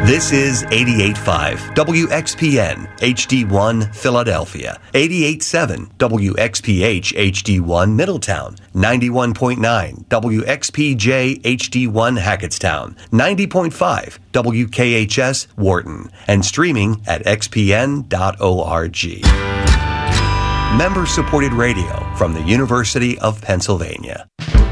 This is 88.5 WXPN HD1 Philadelphia, 88.7 WXPH HD1 Middletown, 91.9 WXPJ HD1 Hackettstown, 90.5 WKHS Wharton, and streaming at xpn.org. Member-supported radio from the University of Pennsylvania.